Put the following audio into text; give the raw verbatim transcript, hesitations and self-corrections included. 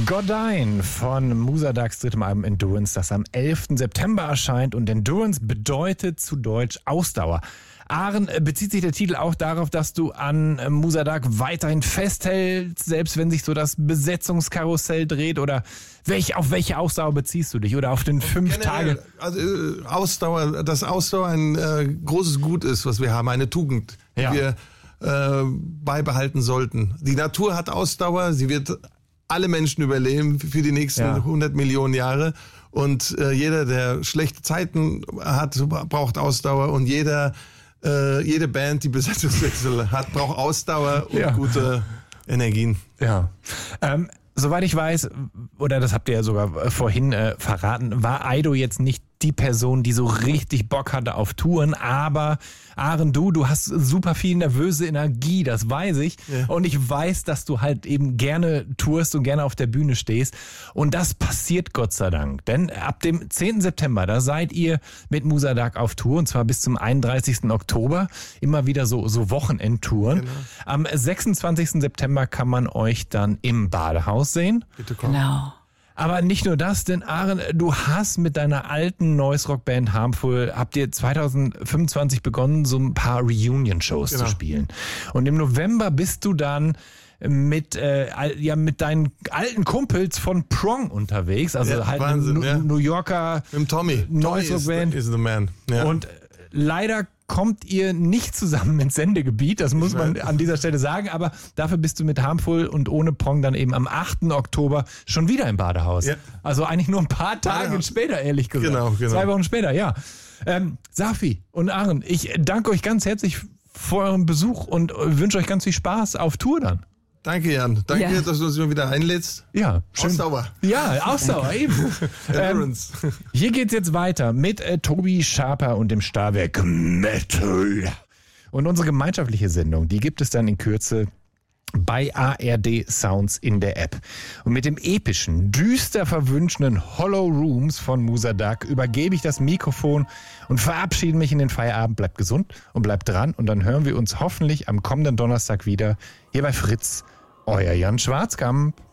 Goddain von Musadaqs drittem Album Endurance, das am elften September erscheint. Und Endurance bedeutet zu Deutsch Ausdauer. Aren, bezieht sich der Titel auch darauf, dass du an Musadaq weiterhin festhältst, selbst wenn sich so das Besetzungskarussell dreht? Oder welch, auf welche Ausdauer beziehst du dich? Oder auf den fünf Generell, Tage? Also äh, Ausdauer, dass Ausdauer ein äh, großes Gut ist, was wir haben, eine Tugend, die Ja. wir äh, beibehalten sollten. Die Natur hat Ausdauer, sie wird alle Menschen überleben für die nächsten Ja. hundert Millionen Jahre. Und äh, jeder, der schlechte Zeiten hat, braucht Ausdauer. Und jeder, äh, jede Band, die Besetzungswechsel hat, braucht Ausdauer und Ja. gute Energien. Ja. Ähm, soweit ich weiß, oder das habt ihr ja sogar vorhin äh, verraten, war Aido jetzt nicht die Person, die so richtig Bock hatte auf Touren, aber Aren, du, du hast super viel nervöse Energie, das weiß ich. Ja. Und ich weiß, dass du halt eben gerne tourst und gerne auf der Bühne stehst. Und das passiert Gott sei Dank. Denn ab dem zehnten September, da seid ihr mit Musadaq auf Tour, und zwar bis zum einunddreißigsten Oktober. Immer wieder so, so Wochenendtouren. Genau. Am sechsundzwanzigsten September kann man euch dann im Badehaus sehen. Bitte komm. Genau. Aber nicht nur das, denn Aren, du hast mit deiner alten Noise-Rock-Band Harmful, habt ihr zwanzig fünfundzwanzig begonnen, so ein paar Reunion-Shows Genau. zu spielen. Und im November bist du dann mit, äh, al- ja, mit deinen alten Kumpels von Prong unterwegs, also Ja, halt Wahnsinn, eine ja. Nu- New Yorker Mit dem Tommy. Tommy Noise ist, Band. is the man. Ja. Und äh, leider kommt ihr nicht zusammen ins Sendegebiet, das muss man an dieser Stelle sagen, aber dafür bist du mit Harmful und ohne Prong dann eben am achten Oktober schon wieder im Badehaus. Ja. Also eigentlich nur ein paar Tage Badehaus. später, ehrlich gesagt. Genau, genau. Zwei Wochen später, ja. Ähm, Safi und Aren, ich danke euch ganz herzlich für euren Besuch und wünsche euch ganz viel Spaß auf Tour dann. Danke, Jan. Danke, Ja. dass du uns immer wieder einlädst. Ja, schön. Ausdauer. Ja, Ausdauer, eben. ähm, Endurance. hier geht's jetzt weiter mit äh, Tobi Schaper und dem Starwerk Metal. Und unsere gemeinschaftliche Sendung, die gibt es dann in Kürze bei A R D Sounds in der App. Und mit dem epischen, düster verwünschenden Hollow Rooms von Musadaq übergebe ich das Mikrofon und verabschiede mich in den Feierabend. Bleibt gesund und bleibt dran. Und dann hören wir uns hoffentlich am kommenden Donnerstag wieder hier bei Fritz. Euer Jan Schwarzkamp.